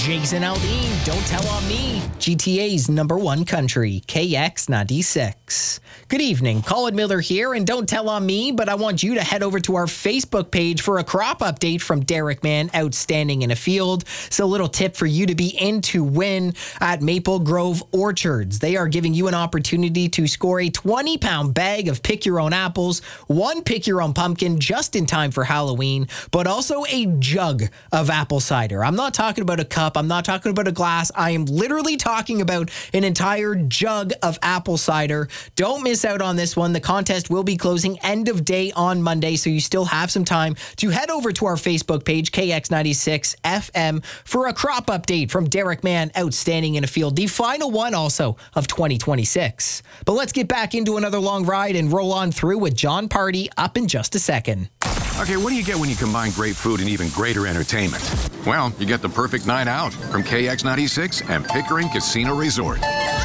Jason Aldean, Don't Tell on Me, GTA's #1 country, KX96. Good evening, Colin Miller here, and don't tell on me, but I want you to head over to our Facebook page for a crop update from Derek Mann, Outstanding in a Field. So a little tip for you to be in to win at Maple Grove Orchards. They are giving you an opportunity to score a 20-pound bag of pick your own apples, one pick your own pumpkin just in time for Halloween, but also a jug of apple cider. I'm not talking about a cup. I'm not talking about a glass. I am literally talking about an entire jug of apple cider. Don't miss out on this one. The contest will be closing end of day on Monday, so you still have some time to head over to our Facebook page, KX96 FM, for a crop update from Derek Mann, Outstanding in a Field, the final one also of 2026. But let's get back into another long ride and roll on through with John Party up in just a second. Okay, what do you get when you combine great food and even greater entertainment? Well, you get the perfect night out from KX96 and Pickering Casino Resort.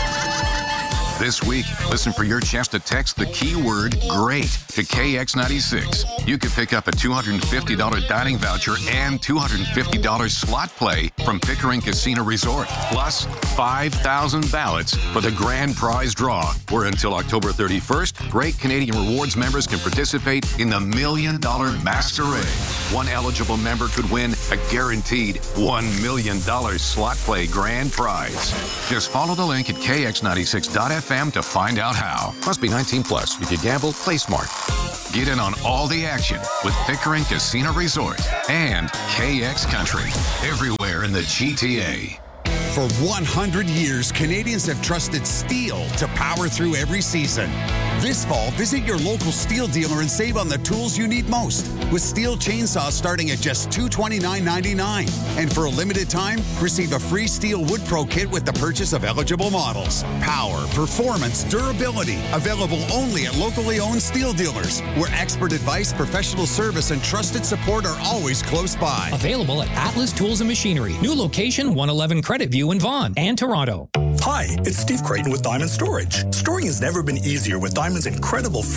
This week, listen for your chance to text the keyword GREAT to KX96. You could pick up a $250 dining voucher and $250 slot play from Pickering Casino Resort, plus 5,000 ballots for the grand prize draw, where until October 31st, Great Canadian Rewards members can participate in the $1 Million Masquerade. One eligible member could win a guaranteed $1 million slot play grand prize. Just follow the link at kx96.fm to find out how. Must be 19 plus. If you gamble, play smart. Get in on all the action with Pickering Casino Resort and KX Country. Everywhere in the GTA. For 100 years, Canadians have trusted steel to power through every season. This fall, visit your local steel dealer and save on the tools you need most, with steel chainsaws starting at just $229.99. And for a limited time, receive a free Steel Wood Pro kit with the purchase of eligible models. Power, performance, durability, available only at locally owned steel dealers, where expert advice, professional service, and trusted support are always close by. Available at Atlas Tools and Machinery. New location, 111 Credit View in Vaughan and Toronto. Hi, it's Steve Creighton with Diamond Storage. Storing has never been easier with Diamond's incredible